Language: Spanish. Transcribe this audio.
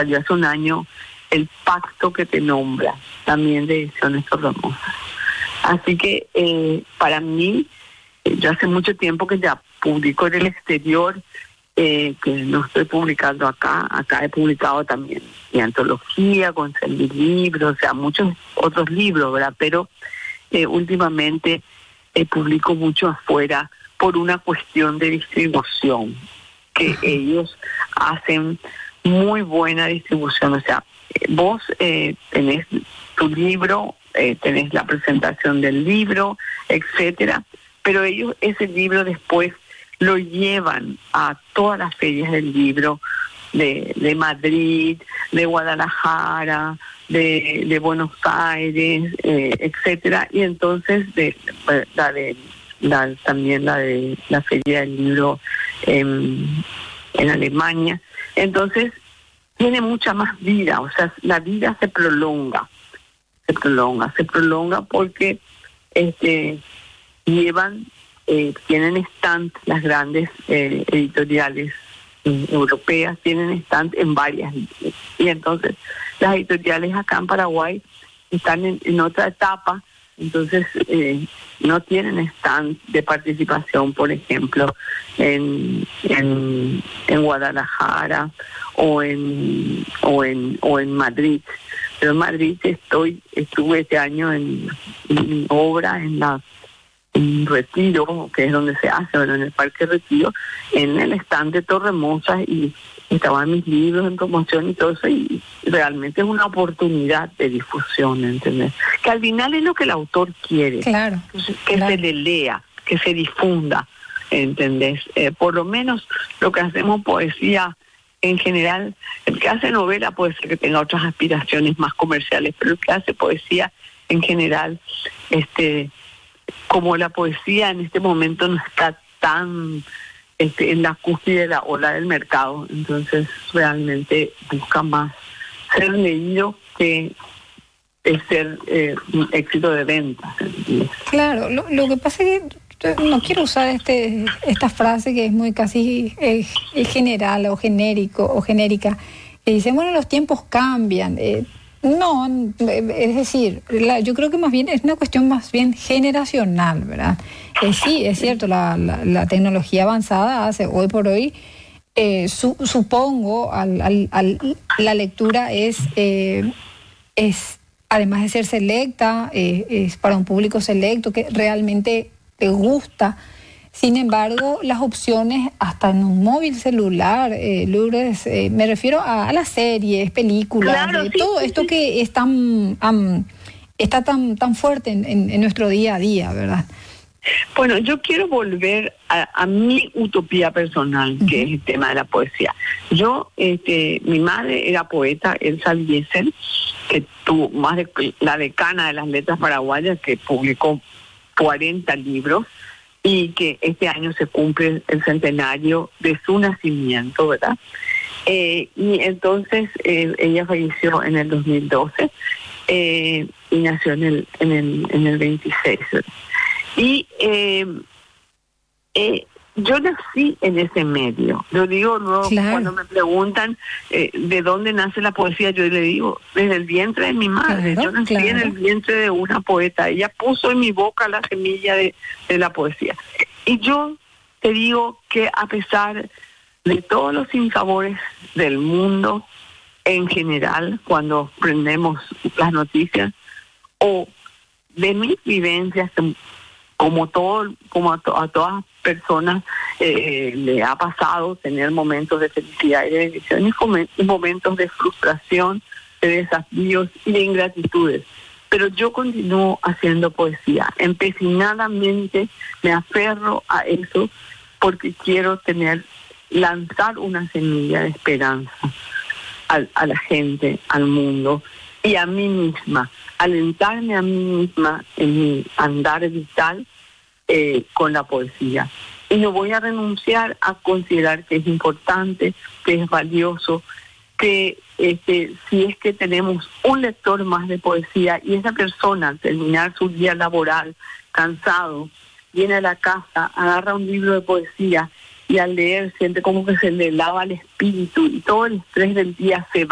salió hace un año, El Pacto que te nombra, también de Ediciones Torremosa. Así que para mí, yo hace mucho tiempo que ya publico en el exterior, que no estoy publicando acá he publicado también mi antología, con mi libro, o sea, muchos otros libros, ¿verdad? Pero últimamente publico mucho afuera por una cuestión de distribución, que ellos hacen muy buena distribución, o sea, vos tenés tu libro, tenés la presentación del libro, etcétera, pero ellos ese libro después lo llevan a todas las ferias del libro de Madrid, de Guadalajara, de Buenos Aires, etcétera, y entonces también la de la feria del libro en Alemania. Entonces tiene mucha más vida, o sea, la vida se prolonga porque llevan, tienen stand, las grandes editoriales europeas tienen stand en varias, y entonces las editoriales acá en Paraguay están en otra etapa, entonces no tienen stand de participación, por ejemplo, en Guadalajara o en Madrid. Pero en Madrid estuve este año en obra en Retiro, que es donde se hace, bueno, en el Parque Retiro, en el stand de Torremosa, y estaban mis libros en promoción y todo eso, y realmente es una oportunidad de difusión, ¿entendés? Que al final es lo que el autor quiere, claro, que se le lea, que se difunda, ¿entendés? Por lo menos lo que hacemos poesía en general, el que hace novela puede ser que tenga otras aspiraciones más comerciales, pero el que hace poesía en general, como la poesía en este momento no está tan en la cúspide de la ola del mercado, entonces realmente busca más ser leído que ser un éxito de venta. Claro, lo que pasa es que no quiero usar esta frase que es muy casi general o genérico o genérica. Dicen, bueno, los tiempos cambian. No, es decir, yo creo que más bien es una cuestión más bien generacional, ¿verdad? Sí, es cierto, la tecnología avanzada hace hoy por hoy, supongo, la lectura es además de ser selecta, es para un público selecto que realmente te gusta. Sin embargo, las opciones, hasta en un móvil celular, Lourdes, me refiero a las series, películas, claro, sí, todo esto que es está tan fuerte en nuestro día a día, ¿verdad? Bueno, yo quiero volver a mi utopía personal, que es el tema de la poesía. Mi madre era poeta, Elsa Biesen, que tuvo más de la decana de las letras paraguayas, que publicó 40 libros, y que este año se cumple el centenario de su nacimiento, ¿verdad? Y entonces ella falleció en el 2012 y nació en el 26, ¿verdad? Y yo nací en ese medio. Yo digo luego, claro, cuando me preguntan de dónde nace la poesía, yo le digo, desde el vientre de mi madre. Claro, yo nací en el vientre de una poeta. Ella puso en mi boca la semilla de la poesía. Y yo te digo que a pesar de todos los sinsabores del mundo en general, cuando prendemos las noticias, o de mis vivencias, como a todas personas le ha pasado tener momentos de felicidad y de bendición y momentos de frustración, de desafíos y de ingratitudes. Pero yo continúo haciendo poesía. Empecinadamente me aferro a eso porque quiero lanzar una semilla de esperanza a la gente, al mundo y a mí misma, alentarme a mí misma en mi andar vital con la poesía. Y no voy a renunciar a considerar que es importante, que es valioso, que si es que tenemos un lector más de poesía y esa persona al terminar su día laboral cansado, viene a la casa, agarra un libro de poesía y al leer siente como que se le lava el espíritu y todo el estrés del día se va.